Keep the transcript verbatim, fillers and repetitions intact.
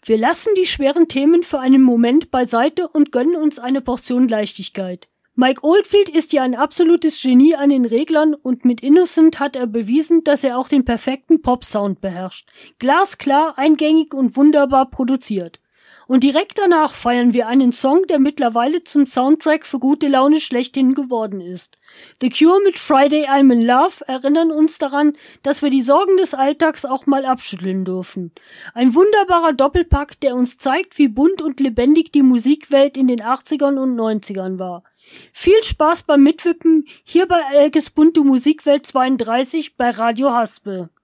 Wir lassen die schweren Themen für einen Moment beiseite und gönnen uns eine Portion Leichtigkeit. Mike Oldfield ist ja ein absolutes Genie an den Reglern und mit Innocent hat er bewiesen, dass er auch den perfekten Pop-Sound beherrscht. Glasklar, eingängig und wunderbar produziert. Und direkt danach feiern wir einen Song, der mittlerweile zum Soundtrack für gute Laune schlechthin geworden ist. The Cure mit Friday I'm in Love erinnern uns daran, dass wir die Sorgen des Alltags auch mal abschütteln dürfen. Ein wunderbarer Doppelpack, der uns zeigt, wie bunt und lebendig die Musikwelt in den achtzigern und neunzigern war. Viel Spaß beim Mitwippen hier bei Elkes bunte Musikwelt zweiunddreißig bei Radio Haspe.